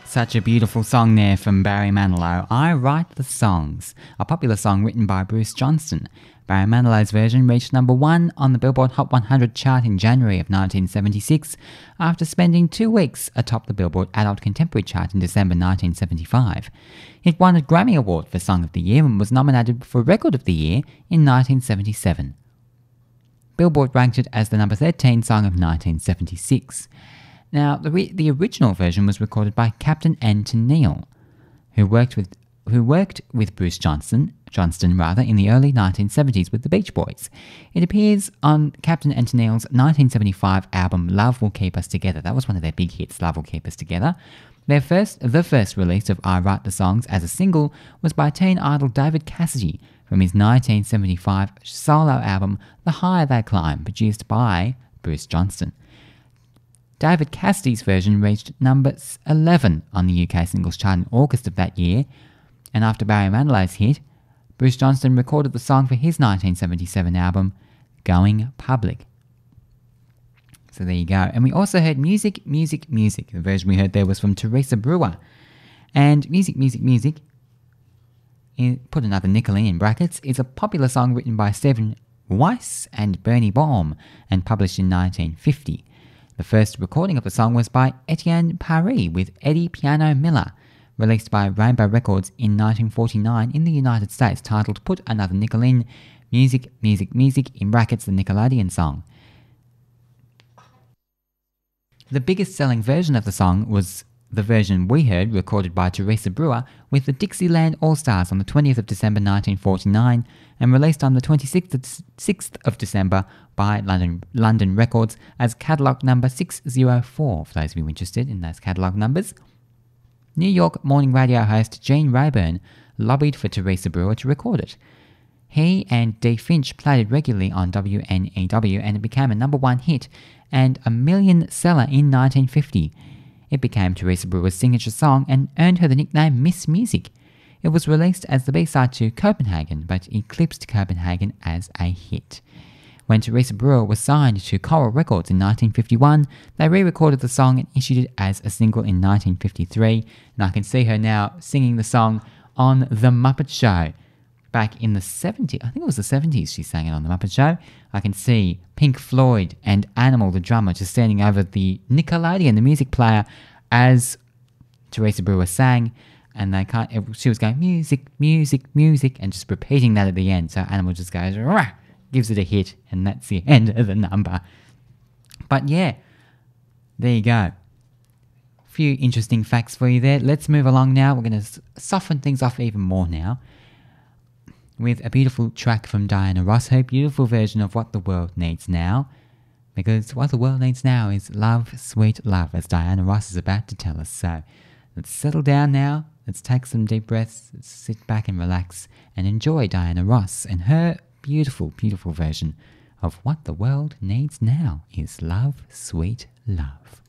Such a beautiful song there from Barry Manilow. I Write the Songs, a popular song written by Bruce Johnston. Barry Manilow's version reached number 1 on the Billboard Hot 100 chart in January of 1976 after spending 2 weeks atop the Billboard Adult Contemporary chart in December 1975. It won a Grammy Award for Song of the Year and was nominated for Record of the Year in 1977. Billboard ranked it as the number 13 song of 1976. Now, the original version was recorded by Captain N. Tennille, who worked with Bruce Johnston in the early 1970s with the Beach Boys. It appears on Captain N. Tennille's 1975 album Love Will Keep Us Together. That was one of their big hits, Love Will Keep Us Together. The first release of I Write the Songs as a single was by teen idol David Cassidy from his 1975 solo album The Higher They Climb, produced by Bruce Johnston. David Cassidy's version reached number 11 on the UK singles chart in August of that year, and after Barry Manilow's hit, Bruce Johnston recorded the song for his 1977 album, Going Public. So there you go. And we also heard Music, Music, Music. The version we heard there was from Teresa Brewer. And Music, Music, Music, put another nickel in brackets, is a popular song written by Stephen Weiss and Bernie Baum and published in 1950. The first recording of the song was by Etienne Paris with Eddie Piano Miller, released by Rainbow Records in 1949 in the United States, titled Put Another Nickel In, Music, Music, Music, in brackets the Nickelodeon song. The biggest selling version of the song was the version we heard, recorded by Teresa Brewer with the Dixieland All-Stars on the 20th of December 1949 and released on the 26th of December by London Records as catalogue number 604, for those of you interested in those catalogue numbers. New York morning radio host Gene Rayburn lobbied for Teresa Brewer to record it. He and Dee Finch played it regularly on WNEW and it became a number 1 hit and a million seller in 1950. It became Teresa Brewer's signature song and earned her the nickname Miss Music. It was released as the B-side to Copenhagen, but eclipsed Copenhagen as a hit. When Teresa Brewer was signed to Coral Records in 1951, they re-recorded the song and issued it as a single in 1953, and I can see her now singing the song on The Muppet Show. Back in the 70s, I think it was the 70s she sang it on The Muppet Show. I can see Pink Floyd and Animal, the drummer, just standing over the Nickelodeon, the music player, as Teresa Brewer sang, and she was going, music, music, music, and just repeating that at the end. So Animal just goes, rah, gives it a hit, and that's the end of the number. But yeah, there you go. Few interesting facts for you there. Let's move along now. We're going to soften things off even more now with a beautiful track from Diana Ross, her beautiful version of What the World Needs Now, because what the world needs now is love, sweet love, as Diana Ross is about to tell us. So let's settle down now, let's take some deep breaths, let's sit back and relax and enjoy Diana Ross and her beautiful, beautiful version of What the World Needs Now is Love, Sweet Love.